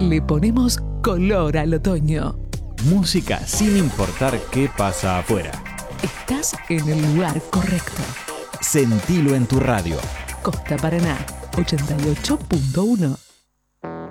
Le ponemos color al otoño. Música sin importar qué pasa afuera. Estás en el lugar correcto. Sentilo en tu radio. Costa Paraná 88.1.